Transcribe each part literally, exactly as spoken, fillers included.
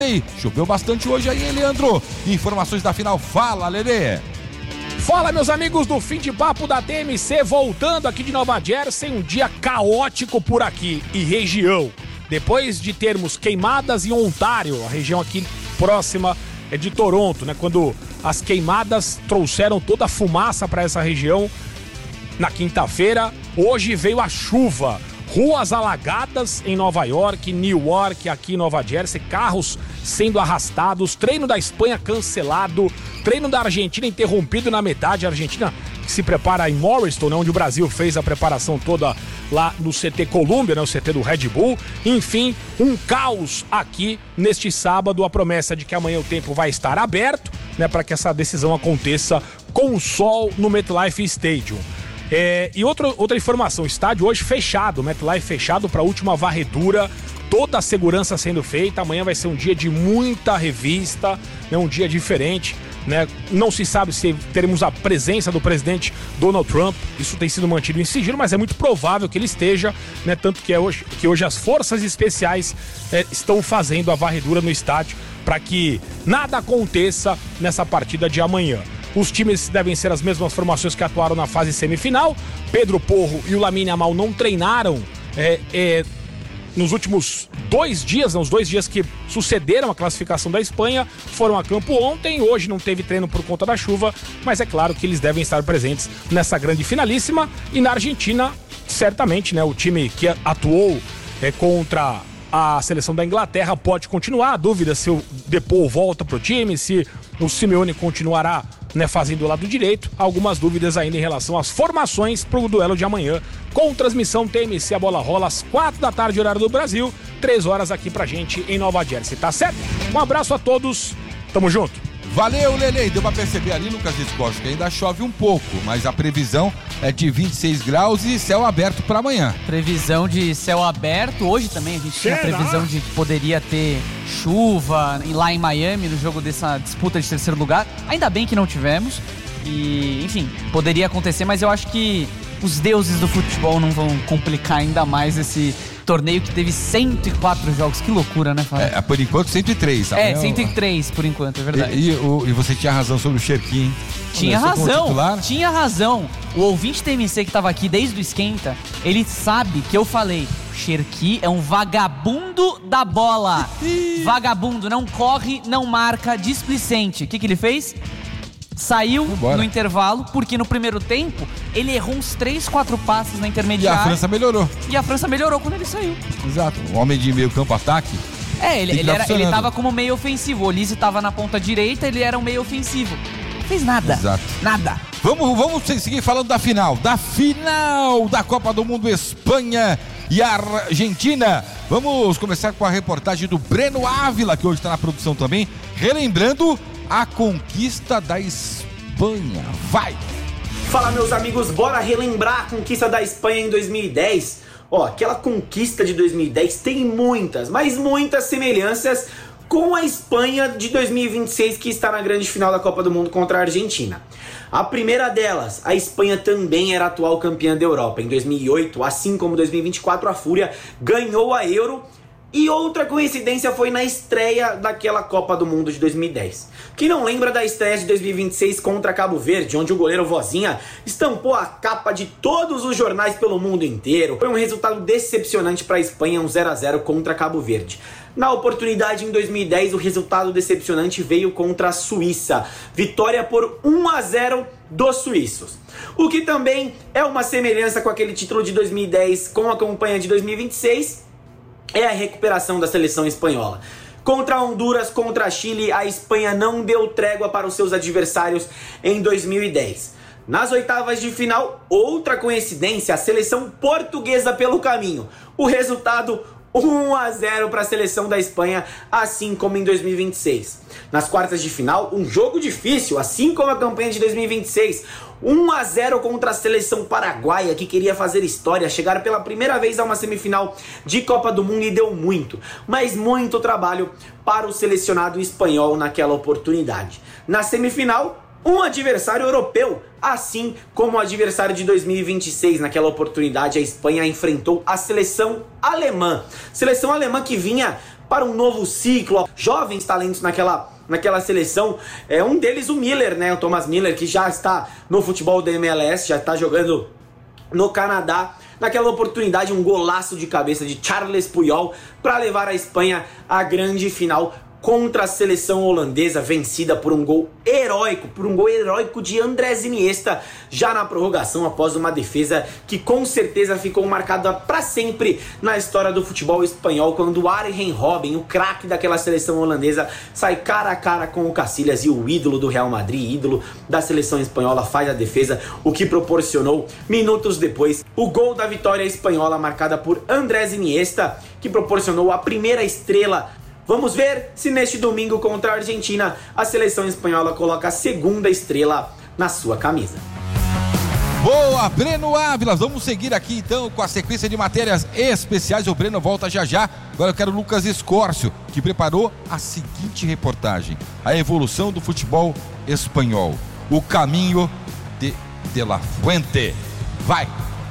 Choveu bastante hoje aí, hein, Leandro? Informações da final, fala, Lelê. Fala, meus amigos do Fim de Papo da T M C, voltando aqui de Nova Jersey, um dia caótico por aqui e região. Depois de termos queimadas em Ontário, a região aqui próxima é de Toronto, né? Quando as queimadas trouxeram toda a fumaça para essa região na quinta-feira, hoje veio a chuva. Ruas alagadas em Nova York, Newark, aqui em Nova Jersey, carros sendo arrastados, treino da Espanha cancelado, treino da Argentina interrompido na metade. A Argentina que se prepara em Morriston, né, onde o Brasil fez a preparação toda lá no C T Columbia, né, o C T do Red Bull. Enfim, um caos aqui neste sábado. A promessa de que amanhã o tempo vai estar aberto, né, para que essa decisão aconteça com o sol no MetLife Stadium. É, e outra, outra informação, estádio hoje fechado, MetLife fechado para a última varredura, toda a segurança sendo feita. Amanhã vai ser um dia de muita revista, né, um dia diferente, né? Não se sabe se teremos a presença do presidente Donald Trump, isso tem sido mantido em sigilo, mas é muito provável que ele esteja, né? Tanto que, é hoje, que hoje as forças especiais é, estão fazendo a varredura no estádio para que nada aconteça nessa partida de amanhã. Os times devem ser as mesmas formações que atuaram na fase semifinal. Pedro Porro e o Lamine Yamal não treinaram é, é, nos últimos dois dias, nos dois dias que sucederam a classificação da Espanha. Foram a campo ontem, hoje não teve treino por conta da chuva, mas é claro que eles devem estar presentes nessa grande finalíssima. E na Argentina, certamente, né, o time que atuou é, contra a seleção da Inglaterra pode continuar. A dúvida se o Depou volta pro time, se o Simeone continuará, né, fazendo o lado direito. Algumas dúvidas ainda em relação às formações para o duelo de amanhã, com transmissão T M C. A bola rola às quatro da tarde, horário do Brasil, três horas aqui pra gente em Nova Jersey, tá certo? Um abraço a todos, tamo junto. Valeu, Lele. Deu pra perceber ali, Lucas Escocho, que ainda chove um pouco, mas a previsão é de vinte e seis graus e céu aberto para amanhã. Previsão de céu aberto. Hoje também a gente tinha a previsão de que poderia ter chuva lá em Miami, no jogo dessa disputa de terceiro lugar. Ainda bem que não tivemos. E, enfim, poderia acontecer, mas eu acho que os deuses do futebol não vão complicar ainda mais esse torneio que teve cento e quatro jogos. Que loucura, né, Fábio? É, por enquanto cento e três. Sabe? É, cento e três por enquanto, é verdade. E, e, o, e você tinha razão sobre o Cherki, hein? Tinha razão, tinha razão. O ouvinte T M C que tava aqui desde o esquenta, ele sabe que eu falei, Cherki é um vagabundo da bola. Vagabundo, não corre, não marca, displicente. O que que ele fez? Saiu Vambora. no intervalo, porque no primeiro tempo ele errou uns três, quatro passes na intermediária. E a França melhorou. E a França melhorou quando ele saiu. Exato. O homem de meio campo ataque. É, ele, ele, era, ele tava como meio ofensivo. O Olise tava na ponta direita, ele era um meio ofensivo. Não fez nada. Exato. Nada. Vamos, vamos seguir falando da final. Da final da Copa do Mundo, Espanha e Argentina. Vamos começar com a reportagem do Breno Ávila, que hoje está na produção também, relembrando a conquista da Espanha. Vai! Fala, meus amigos, bora relembrar a conquista da Espanha em dois mil e dez. Ó, aquela conquista de dois mil e dez tem muitas, mas muitas semelhanças com a Espanha de dois mil e vinte e seis, que está na grande final da Copa do Mundo contra a Argentina. A primeira delas, a Espanha também era atual campeã da Europa. Em dois mil e oito, assim como dois mil e vinte e quatro, a Fúria ganhou a Euro. E outra coincidência foi na estreia daquela Copa do Mundo de dois mil e dez. Quem não lembra da estreia de dois mil e vinte e seis contra Cabo Verde, onde o goleiro Vozinha estampou a capa de todos os jornais pelo mundo inteiro? Foi um resultado decepcionante para a Espanha, um zero a zero contra Cabo Verde. Na oportunidade, em dois mil e dez, o resultado decepcionante veio contra a Suíça. Vitória por um a zero dos suíços. O que também é uma semelhança com aquele título de dois mil e dez com a campanha de dois mil e vinte e seis... é a recuperação da seleção espanhola. Contra Honduras, contra Chile, a Espanha não deu trégua para os seus adversários em dois mil e dez. Nas oitavas de final, outra coincidência, a seleção portuguesa pelo caminho. O resultado, um a zero para a seleção da Espanha, assim como em dois mil e vinte e seis. Nas quartas de final, um jogo difícil, assim como a campanha de dois mil e vinte e seis. um a zero contra a seleção paraguaia, que queria fazer história, chegar pela primeira vez a uma semifinal de Copa do Mundo, e deu muito, mas muito trabalho para o selecionado espanhol naquela oportunidade. Na semifinal, um adversário europeu, assim como o adversário de dois mil e vinte e seis. Naquela oportunidade, a Espanha enfrentou a seleção alemã. Seleção alemã que vinha para um novo ciclo. Jovens talentos naquela, naquela seleção, é, um deles o Miller, né, o Thomas Miller, que já está no futebol da M L S, já está jogando no Canadá. Naquela oportunidade, um golaço de cabeça de Charles Puyol para levar a Espanha à grande final contra a seleção holandesa, vencida por um gol heróico, por um gol heróico de Andrés Iniesta, já na prorrogação, após uma defesa que com certeza ficou marcada para sempre na história do futebol espanhol, quando o Arjen Robben, o craque daquela seleção holandesa, sai cara a cara com o Casillas, e o ídolo do Real Madrid, ídolo da seleção espanhola, faz a defesa, o que proporcionou, minutos depois, o gol da vitória espanhola, marcada por Andrés Iniesta, que proporcionou a primeira estrela. Vamos ver se neste domingo contra a Argentina a seleção espanhola coloca a segunda estrela na sua camisa. Boa, Breno Ávila. Vamos seguir aqui então com a sequência de matérias especiais. O Breno volta já já. Agora eu quero o Lucas Escórcio, que preparou a seguinte reportagem: a evolução do futebol espanhol, o caminho de De La Fuente. Vai!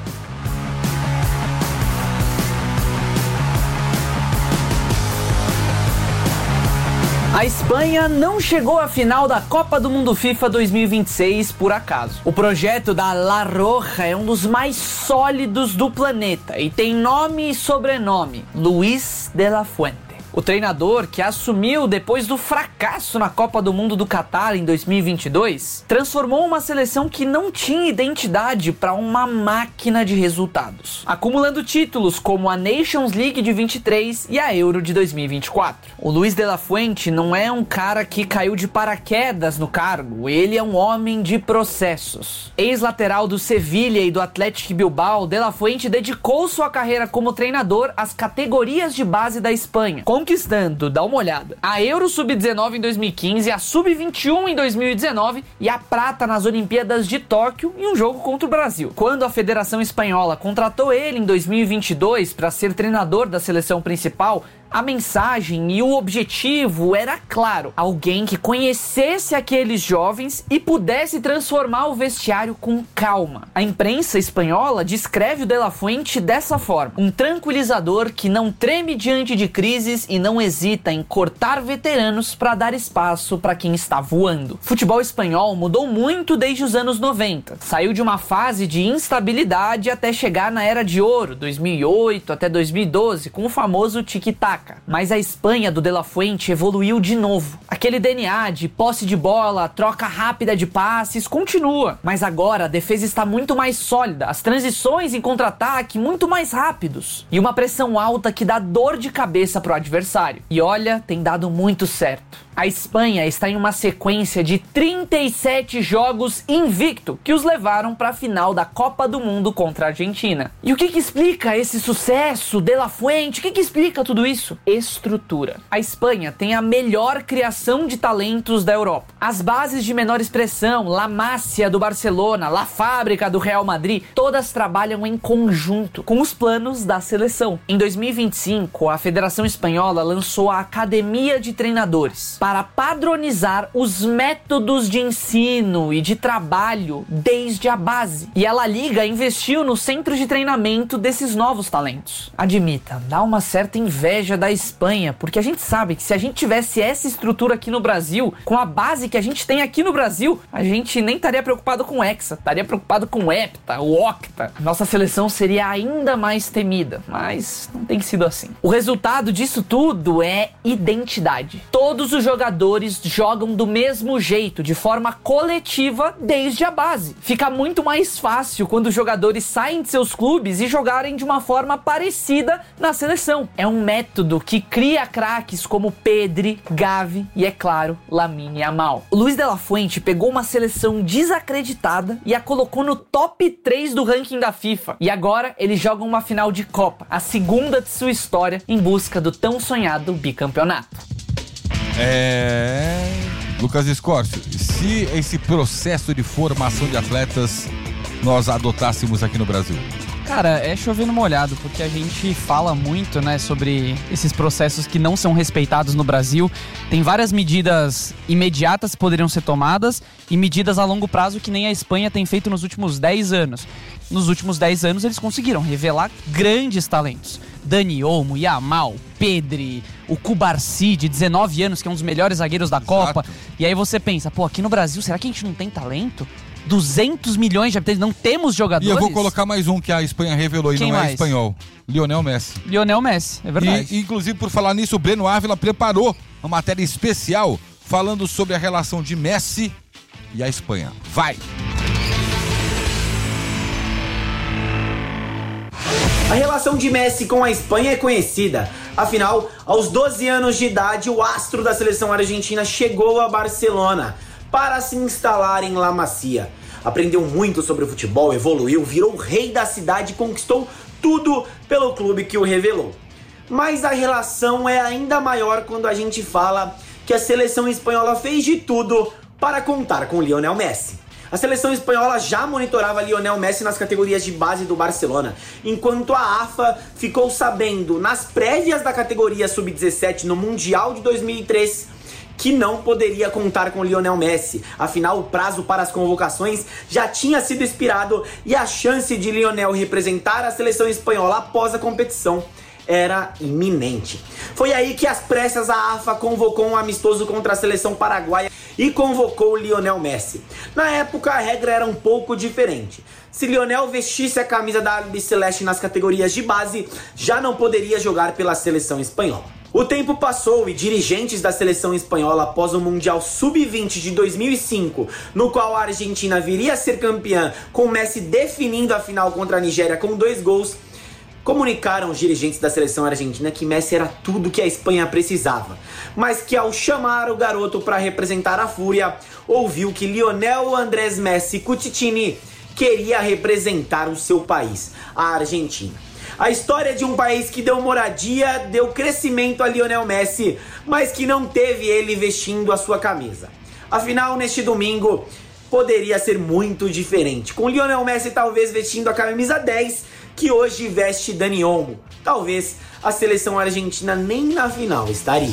A Espanha não chegou à final da Copa do Mundo FIFA dois mil e vinte e seis por acaso. O projeto da La Roja é um dos mais sólidos do planeta e tem nome e sobrenome: Luis de la Fuente. O treinador, que assumiu depois do fracasso na Copa do Mundo do Catar em dois mil e vinte e dois, transformou uma seleção que não tinha identidade para uma máquina de resultados, acumulando títulos como a Nations League de vinte e três e a Euro de dois mil e vinte e quatro. O Luis de la Fuente não é um cara que caiu de paraquedas no cargo, ele é um homem de processos. Ex-lateral do Sevilla e do Athletic Bilbao, de la Fuente dedicou sua carreira como treinador às categorias de base da Espanha, conquistando, dá uma olhada, a Euro sub dezenove em dois mil e quinze, a sub vinte e um em dois mil e dezenove e a prata nas Olimpíadas de Tóquio em um jogo contra o Brasil. Quando a Federação Espanhola contratou ele em dois mil e vinte e dois para ser treinador da seleção principal, a mensagem e o objetivo era claro: alguém que conhecesse aqueles jovens e pudesse transformar o vestiário com calma. A imprensa espanhola descreve o De La Fuente dessa forma: um tranquilizador que não treme diante de crises e não hesita em cortar veteranos para dar espaço para quem está voando. O futebol espanhol mudou muito desde os anos noventa. Saiu de uma fase de instabilidade até chegar na Era de Ouro, dois mil e oito até dois mil e doze, com o famoso tic-tac. Mas a Espanha do De La Fuente evoluiu de novo. Aquele D N A de posse de bola, troca rápida de passes, continua. Mas agora a defesa está muito mais sólida, as transições em contra-ataque muito mais rápidos. E uma pressão alta que dá dor de cabeça pro adversário. E olha, tem dado muito certo. A Espanha está em uma sequência de trinta e sete jogos invicto que os levaram para a final da Copa do Mundo contra a Argentina. E o que que explica esse sucesso, De La Fuente? O que que explica tudo isso? Estrutura. A Espanha tem a melhor criação de talentos da Europa. As bases de menor expressão, La Masia do Barcelona, La Fábrica do Real Madrid, todas trabalham em conjunto com os planos da seleção. Em dois mil e vinte e cinco, a Federação Espanhola lançou a Academia de Treinadores para padronizar os métodos de ensino e de trabalho desde a base. E a La Liga investiu no centro de treinamento desses novos talentos. Admita, dá uma certa inveja da Espanha, porque a gente sabe que se a gente tivesse essa estrutura aqui no Brasil, com a base que a gente tem aqui no Brasil, a gente nem estaria preocupado com o Hexa, estaria preocupado com o Hepta, o Octa. Nossa seleção seria ainda mais temida, mas não tem sido assim. O resultado disso tudo é identidade. Todos os jogadores jogam do mesmo jeito, de forma coletiva, desde a base. Fica muito mais fácil quando os jogadores saem de seus clubes e jogarem de uma forma parecida na seleção. É um método que cria craques como Pedri, Gavi e, é claro, Lamine Yamal. O Luis de la Fuente pegou uma seleção desacreditada e a colocou no top três do ranking da FIFA. E agora eles jogam uma final de Copa, a segunda de sua história, em busca do tão sonhado bicampeonato. É... Lucas Escórcio, se esse processo de formação de atletas nós adotássemos aqui no Brasil? Cara, é chover no molhado, porque a gente fala muito, né, sobre esses processos que não são respeitados no Brasil. Tem várias medidas imediatas que poderiam ser tomadas e medidas a longo prazo que nem a Espanha tem feito nos últimos dez anos. Nos últimos dez anos eles conseguiram revelar grandes talentos. Dani Olmo, Yamal, Pedri, o Cubarsí, de dezenove anos, que é um dos melhores zagueiros da Exato. Copa. E aí você pensa, pô, aqui no Brasil, será que a gente não tem talento? duzentos milhões de habitantes, não temos jogadores? E eu vou colocar mais um que a Espanha revelou e Quem não é mais? espanhol. Lionel Messi. Lionel Messi, é verdade. E, inclusive, por falar nisso, o Breno Ávila preparou uma matéria especial falando sobre a relação de Messi e a Espanha. Vai! A relação de Messi com a Espanha é conhecida. Afinal, aos doze anos de idade, o astro da seleção argentina chegou a Barcelona para se instalar em La Masia. Aprendeu muito sobre o futebol, evoluiu, virou o rei da cidade e conquistou tudo pelo clube que o revelou. Mas a relação é ainda maior quando a gente fala que a seleção espanhola fez de tudo para contar com Lionel Messi. A seleção espanhola já monitorava Lionel Messi nas categorias de base do Barcelona, enquanto a AFA ficou sabendo, nas prévias da categoria sub dezessete no Mundial de dois mil e três, que não poderia contar com Lionel Messi. Afinal, o prazo para as convocações já tinha sido expirado e a chance de Lionel representar a seleção espanhola após a competição era iminente. Foi aí que, às pressas, a AFA convocou um amistoso contra a seleção paraguaia e convocou Lionel Messi. Na época, a regra era um pouco diferente. Se Lionel vestisse a camisa da albiceleste nas categorias de base, já não poderia jogar pela seleção espanhola. O tempo passou e dirigentes da seleção espanhola, após o Mundial sub vinte de dois mil e cinco, no qual a Argentina viria a ser campeã, com Messi definindo a final contra a Nigéria com dois gols, comunicaram os dirigentes da seleção argentina que Messi era tudo que a Espanha precisava, mas que ao chamar o garoto para representar a Fúria, ouviu que Lionel Andrés Messi Cucitini queria representar o seu país, a Argentina. A história de um país que deu moradia, deu crescimento a Lionel Messi, mas que não teve ele vestindo a sua camisa. Afinal, neste domingo, poderia ser muito diferente, com Lionel Messi talvez vestindo a camisa dez, que hoje veste Dani Olmo. Talvez a seleção argentina nem na final estaria.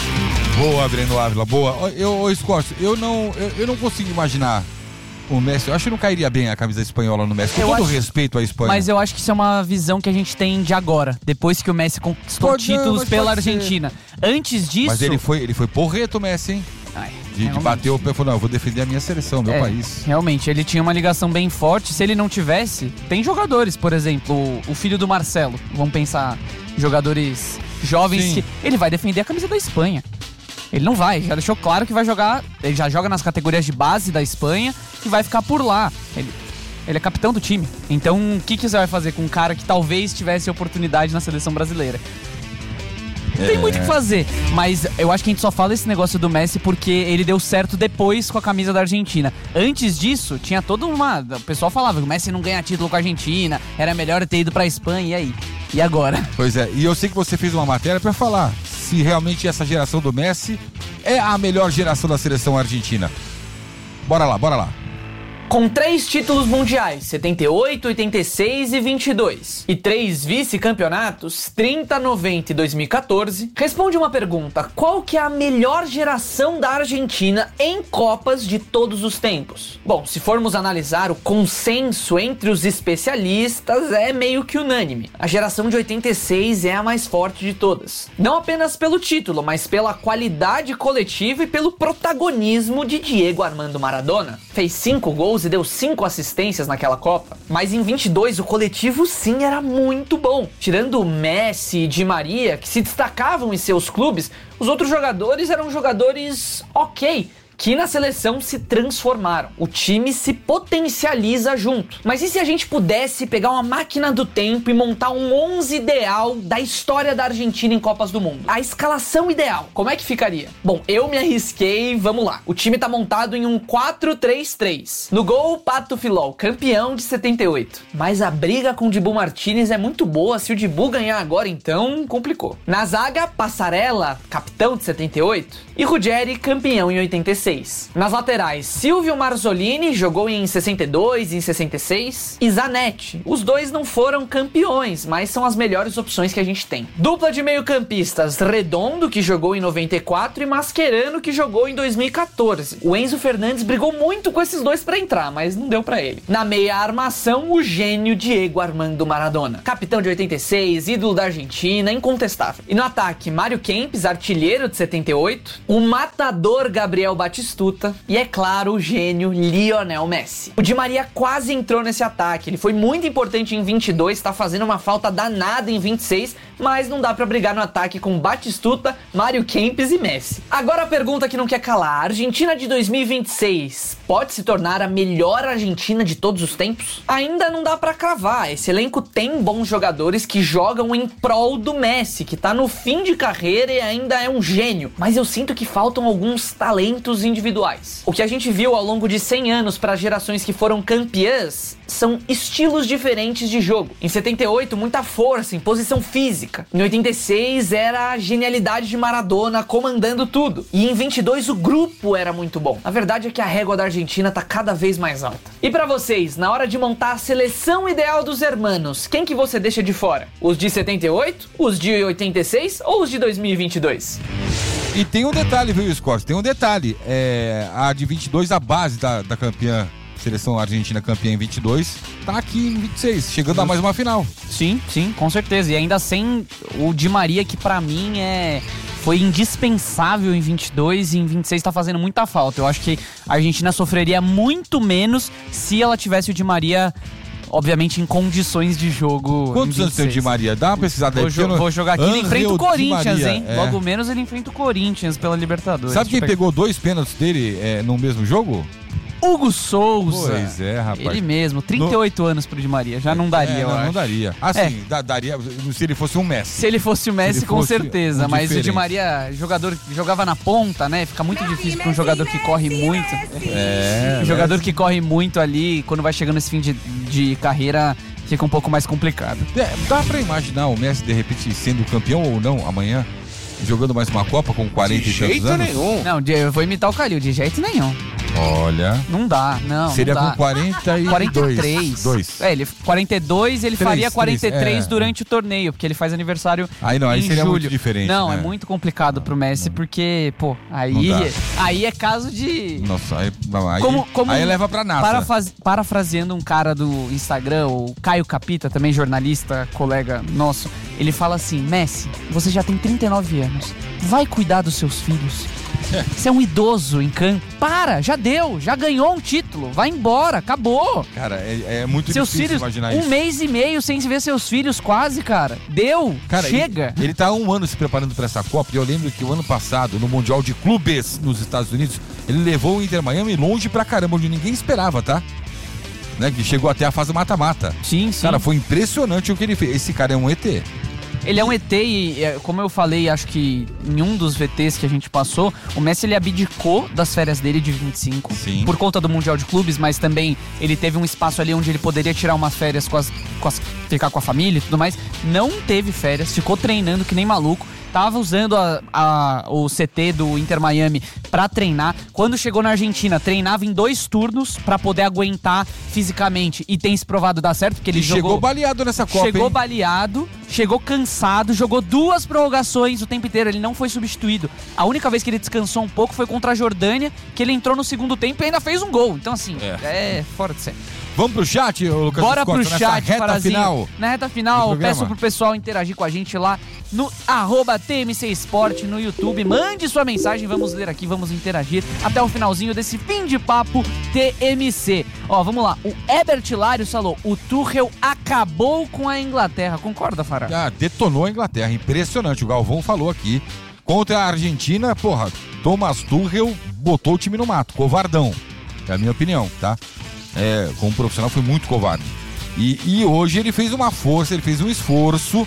Boa, Breno Ávila, boa. Eu, eu, Scott, eu não, eu, eu não consigo imaginar o Messi. Eu acho que não cairia bem a camisa espanhola no Messi, com Eu todo acho- respeito à Espanha. Mas eu acho que isso é uma visão que a gente tem de agora, depois que o Messi conquistou Pode- títulos mas pela pode ser. Argentina. Antes disso... Mas ele foi, ele foi porreto, Messi, hein? Ai, De, de realmente. bater o pé e falou, não, eu vou defender a minha seleção, meu É, país. Realmente, ele tinha uma ligação bem forte. Se ele não tivesse, tem jogadores, por exemplo, o, o filho do Marcelo. Vamos pensar, jogadores jovens Sim. que... Ele vai defender a camisa da Espanha. Ele não vai, já deixou claro que vai jogar... Ele já joga nas categorias de base da Espanha e vai ficar por lá. Ele, ele é capitão do time. Então, o que, que você vai fazer com um cara que talvez tivesse oportunidade na seleção brasileira? Não tem muito o que fazer, mas eu acho que a gente só fala esse negócio do Messi porque ele deu certo depois com a camisa da Argentina. Antes disso, tinha toda uma... O pessoal falava que o Messi não ganha título com a Argentina, era melhor ter ido pra Espanha, e aí? E agora? Pois é, e eu sei que você fez uma matéria pra falar se realmente essa geração do Messi é a melhor geração da seleção argentina. Bora lá, bora lá. Com três títulos mundiais, setenta e oito, oitenta e seis e vinte e dois, e três vice-campeonatos, trinta, noventa e dois mil e quatorze, responde uma pergunta: qual que é a melhor geração da Argentina em Copas de todos os tempos? Bom, se formos analisar, o consenso entre os especialistas é meio que unânime. A geração de oitenta e seis é a mais forte de todas. Não apenas pelo título, mas pela qualidade coletiva e pelo protagonismo de Diego Armando Maradona. Fez cinco gols e deu cinco assistências naquela Copa, mas em vinte e dois o coletivo sim era muito bom. Tirando o Messi e Di Maria, que se destacavam em seus clubes, os outros jogadores eram jogadores ok, que na seleção se transformaram. O time se potencializa junto. Mas e se a gente pudesse pegar uma máquina do tempo e montar um onze ideal da história da Argentina em Copas do Mundo? A escalação ideal, como é que ficaria? Bom, eu me arrisquei, vamos lá. O time tá montado em um quatro três três. No gol, Pato Filol, campeão de setenta e oito. Mas a briga com o Dibu Martínez é muito boa. Se o Dibu ganhar agora, então complicou. Na zaga, Passarella, capitão de setenta e oito. E Ruggeri, campeão em oitenta e seis. seis. Nas laterais, Silvio Marzolini jogou em sessenta e dois e em sessenta e seis. E Zanetti. Os dois não foram campeões, mas são as melhores opções que a gente tem. Dupla de meio-campistas, Redondo, que jogou em noventa e quatro, e Mascherano, que jogou em dois mil e quatorze. O Enzo Fernandes brigou muito com esses dois pra entrar, mas não deu pra ele. Na meia armação, o gênio Diego Armando Maradona. Capitão de oitenta e seis, ídolo da Argentina, incontestável. E no ataque, Mário Kempes, artilheiro de setenta e oito. O matador Gabriel Batistuta. E é claro, o gênio Lionel Messi. O Di Maria quase entrou nesse ataque. Ele foi muito importante em vinte e dois, tá fazendo uma falta danada em vinte e seis, mas não dá pra brigar no ataque com Batistuta, Mário Kempes e Messi. Agora a pergunta que não quer calar. A Argentina de dois mil e vinte e seis pode se tornar a melhor Argentina de todos os tempos? Ainda não dá pra cravar. Esse elenco tem bons jogadores que jogam em prol do Messi, que tá no fim de carreira e ainda é um gênio. Mas eu sinto que faltam alguns talentos individuais. O que a gente viu ao longo de cem anos para gerações que foram campeãs são estilos diferentes de jogo. Em setenta e oito, muita força, imposição física. Em oitenta e seis, era a genialidade de Maradona comandando tudo. E em vinte e dois, o grupo era muito bom. A verdade é que a régua da Argentina tá cada vez mais alta. E pra vocês, na hora de montar a seleção ideal dos hermanos, quem que você deixa de fora? Os de setenta e oito, os de oitenta e seis ou os de dois mil e vinte e dois? E tem um detalhe, viu, Scott? Tem um detalhe. É, a de vinte e dois, a base da, da campeã, seleção argentina campeã em vinte e dois, tá aqui em vinte e seis, chegando a mais uma final. Sim, sim, com certeza. E ainda sem o Di Maria, que pra mim é... foi indispensável em vinte e dois e em vinte e seis tá fazendo muita falta. Eu acho que a Argentina sofreria muito menos se ela tivesse o Di Maria, obviamente, em condições de jogo. Quantos anos tem o Di Maria? Dá uma pesquisada aí. Vou, jo- vou jogar aqui, ele enfrenta o Corinthians, hein? É. Logo menos ele enfrenta o Corinthians pela Libertadores. Sabe quem pegou dois pênaltis dele é, no mesmo jogo? Hugo Souza. Pois é, rapaz. Ele mesmo, trinta e oito no... anos pro Di Maria. Já não daria, é, eu não, acho. Não daria. Assim, é. da, daria se ele fosse um Messi. Se ele fosse o Messi, com certeza. Um mas diferente. o Di Maria, jogador jogava na ponta, né? Fica muito difícil pra um jogador que corre muito. É. Um jogador que corre muito ali, quando vai chegando nesse fim de, de carreira, fica um pouco mais complicado. É, dá pra imaginar o Messi, de repente, sendo campeão ou não amanhã? Jogando mais uma Copa com quarenta e tantos anos? nenhum. Não, eu vou imitar o Calil, de jeito nenhum. Olha. Não dá, não. Seria não dá. com quarenta e dois. quarenta e três. Dois. É, ele, quarenta e dois, ele Três, faria quarenta e três três, é. durante o torneio, porque ele faz aniversário Aí não, aí em seria julho. muito diferente. Não, né? é muito complicado pro Messi, não. porque, pô, aí, aí é caso de... Nossa, aí, não, aí, Como, como aí leva pra NASA. Parafaz, parafraseando um cara do Instagram, o Caio Capita, também jornalista, colega nosso, ele fala assim: Messi, você já tem trinta e nove anos, vai cuidar dos seus filhos. Você é um idoso em campo. Para, já deu, já ganhou um título. Vai embora, acabou. Cara, é, é muito seus difícil filhos, imaginar um isso. mês e meio sem ver seus filhos quase, cara. Deu, Cara, chega. Ele, ele tá há um ano se preparando pra essa Copa. E eu lembro que o ano passado, no Mundial de Clubes nos Estados Unidos, ele levou o Inter Miami longe pra caramba, onde ninguém esperava, tá? Né? Que chegou até a fase mata-mata. Sim, sim. Cara, foi impressionante o que ele fez. Esse cara é um E T. Ele é um E T e, como eu falei, acho que em um dos V Ts que a gente passou, o Messi ele abdicou das férias dele de vinte e cinco. Sim. Por conta do Mundial de Clubes, mas também ele teve um espaço ali onde ele poderia tirar umas férias, com as, com as, ficar com a família e tudo mais. Não teve férias, ficou treinando que nem maluco. Tava usando a, a, o C T do Inter Miami pra treinar. Quando chegou na Argentina, treinava em dois turnos pra poder aguentar fisicamente. E tem se provado dar certo, porque ele E jogou... chegou baleado nessa Copa, Chegou hein? baleado, chegou cansado, jogou duas prorrogações o tempo inteiro, ele não foi substituído. A única vez que ele descansou um pouco foi contra a Jordânia, que ele entrou no segundo tempo e ainda fez um gol. Então assim, é, é fora de série. Vamos pro chat, Lucas? Bora pro nessa chat, reta Farazinho. final. Na reta final, do programa. peço pro pessoal interagir com a gente lá no arroba T M C Sport no YouTube. Mande sua mensagem, vamos ler aqui, vamos interagir até o finalzinho desse fim de papo T M C. Ó, vamos lá. O Herbert Lário falou: o Tuchel acabou com a Inglaterra. Concorda, Fará? Ah, detonou a Inglaterra, impressionante. O Galvão falou aqui. Contra a Argentina, porra, Thomas Tuchel botou o time no mato, covardão. É a minha opinião, tá? É, como profissional foi muito covarde. E, e hoje ele fez uma força, ele fez um esforço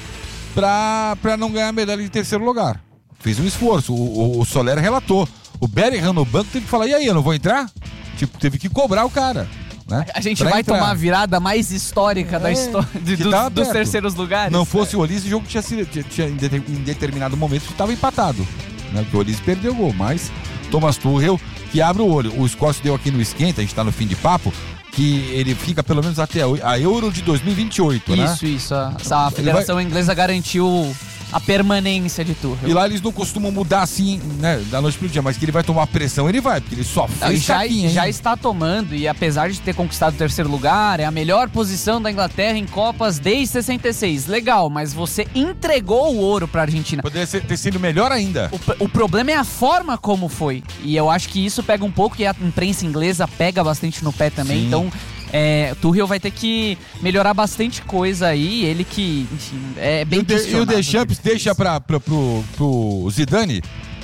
pra, pra não ganhar a medalha de terceiro lugar. Fez um esforço. O, o, o Soler relatou. O Bellingham no banco teve que falar: e aí, eu não vou entrar? Tipo, teve que cobrar o cara. Né? A gente pra vai entrar. tomar a virada mais histórica É, da história de, que dos, tava dos perto. terceiros lugares. Não fosse o Olise, o jogo tinha sido tinha, tinha, em, de, em determinado momento estava empatado, né? Porque o Olise perdeu o gol, mas Thomas Tuchel, que abre o olho. O Escócio deu aqui no Esquenta, a gente tá no fim de papo, que ele fica pelo menos até a Euro de dois mil e vinte e oito, né? Isso, isso. A, a Federação vai... Inglesa garantiu a permanência de Tuchel. E lá eles não costumam mudar assim, né, da noite pro dia, mas que ele vai tomar pressão, ele vai, porque ele só fez já, caquinha, já está tomando, e apesar de ter conquistado o terceiro lugar, é a melhor posição da Inglaterra em Copas desde sessenta e seis. Legal, mas você entregou o ouro pra Argentina. Poderia ser, ter sido melhor ainda. O, o problema é a forma como foi. E eu acho que isso pega um pouco, e a imprensa inglesa pega bastante no pé também, Sim. então... É, Tuchel vai ter que melhorar bastante coisa aí, ele que, enfim, é bem questionado. E o Deschamps deixa pra, pra, pro, pro Zidane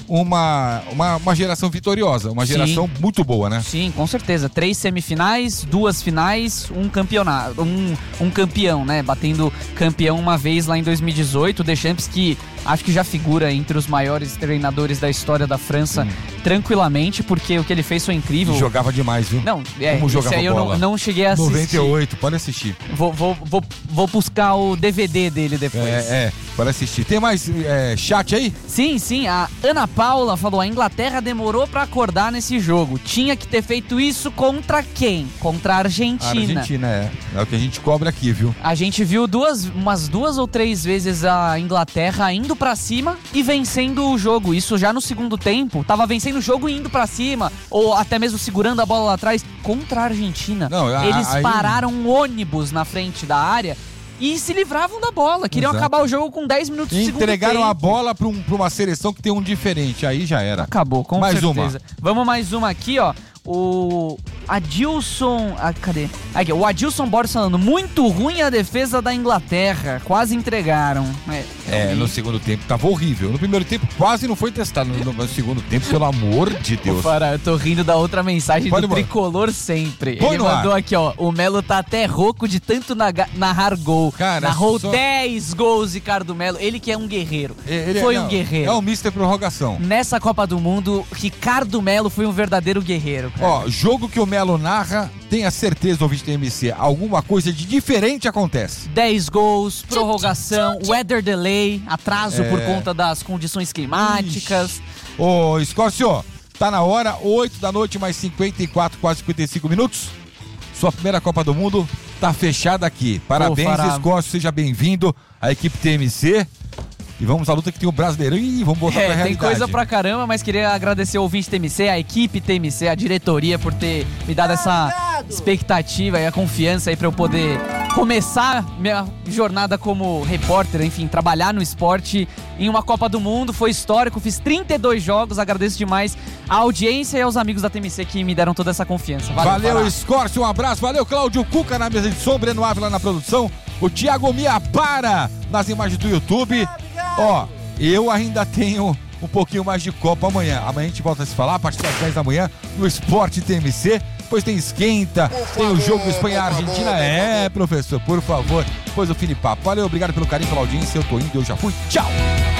uma, uma, uma geração vitoriosa, uma geração Sim. muito boa, né? Sim, com certeza. Três semifinais, duas finais, um campeonato, um, um campeão, né? Batendo campeão uma vez lá em dois mil e dezoito. O Deschamps, que acho que já figura entre os maiores treinadores da história da França, hum. tranquilamente, porque o que ele fez foi incrível. E jogava demais, viu? Não, é, Como jogava aí eu bola. não, não cheguei a assistir. noventa e oito, pode assistir. Vou, vou, vou, vou buscar o D V D dele depois. É, é pode assistir. Tem mais é, chat aí? Sim, sim. A Ana Paula falou, a Inglaterra demorou pra acordar nesse jogo. Tinha que ter feito isso contra quem? Contra a Argentina. A Argentina, é. É o que a gente cobra aqui, viu? A gente viu duas, umas duas ou três vezes a Inglaterra indo pra cima e vencendo o jogo. Isso já no segundo tempo. Tava vencendo o jogo e indo pra cima. Ou até mesmo segurando a bola lá atrás. Contra a Argentina. Não, a, Eles aí... pararam um ônibus na frente da área e se livravam da bola. Queriam Exato. acabar o jogo com dez minutos de segundo Entregaram tempo. a bola pra, um, pra uma seleção que tem um diferente. Aí já era. Acabou, com mais certeza. Uma. Vamos mais uma aqui, ó. O Adilson... Ah, cadê? Aqui, o Adilson Borges falando, muito ruim a defesa da Inglaterra, quase entregaram. É, é no segundo tempo tava horrível. No primeiro tempo quase não foi testado. No, no segundo tempo, pelo amor de Deus. Ô, Fará, eu tô rindo da outra mensagem Pode do mano. Tricolor Sempre. Põe Ele mandou ar. aqui, ó, o Melo tá até rouco de tanto narrar gol. Cara, Narrou só... dez gols, Ricardo Melo. Ele que é um guerreiro. Ele foi é, um não, guerreiro. É o mister Prorrogação. Nessa Copa do Mundo, Ricardo Melo foi um verdadeiro guerreiro, cara. Ó, jogo que o Melo narra, tenha certeza, ouvinte da M C, alguma coisa de diferente acontece. dez gols, prorrogação, weather delay, atraso é. por conta das condições climáticas. Ixi. Ô, Escócio, tá na hora, oito da noite, mais cinquenta e quatro, quase cinquenta e cinco minutos. Sua primeira Copa do Mundo tá fechada aqui. Parabéns, Ô, Escócio, seja bem-vindo à equipe T M C. E vamos à luta que tem o Brasileirão e vamos voltar é, pra realidade. Tem coisa pra caramba, mas queria agradecer ao ouvinte T M C, a equipe T M C, a diretoria por ter me dado essa expectativa e a confiança aí pra eu poder começar minha jornada como repórter, enfim, trabalhar no esporte em uma Copa do Mundo. Foi histórico, fiz trinta e dois jogos, agradeço demais a audiência e aos amigos da T M C que me deram toda essa confiança. Valeu, valeu Escócio, um abraço, valeu Cláudio Cuca na mesa de som, Breno Ávila na produção, o Thiago Mia para nas imagens do YouTube. Ó, eu ainda tenho um pouquinho mais de Copa amanhã. Amanhã a gente volta a se falar a partir das dez da manhã no Esporte T M C. Depois tem Esquenta, tem o jogo Espanha-Argentina. É, professor, por favor. Depois o fim de papo. Valeu, obrigado pelo carinho, pela audiência. Eu tô indo, eu já fui. Tchau!